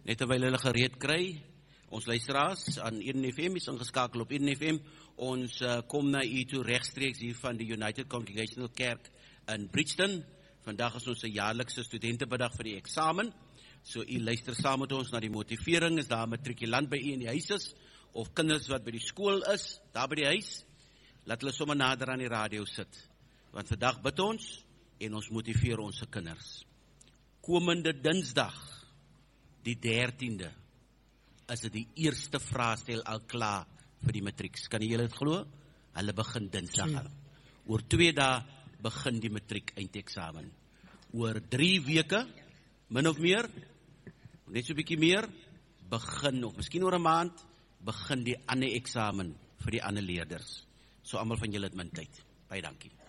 net terwyl hulle gereed kry, ons luisteraars aan 1FM is ingeskakel op 1FM, ons kom na u toe regstreeks hier van die United Congregational Kerk in Bridgeton. Vandag is ons 'n jaarlikse studentebedag vir die eksamen, so u luister saam met ons na die motivering, is daar 'n matrikulant by u in die huis is, of kinders wat by die skool is, daar by die huis, laat hulle sommer nader aan die radio sit, want vandag bid ons, en ons motiveer ons kinders. Komende Dinsdag, die 13de, is dit die eerste vraestel al klaar vir die matrieks. Kan julle dit glo? Hulle begin Dinsdag al. Oor 2 dae begin die matriek eindeksamen. Oor 3 weke, min of meer, net so 'n bietjie meer, begin, of miskien oor 'n maand, begin die ander eksamen vir die ander leerders. So almal van julle het min tyd. Baie dankie.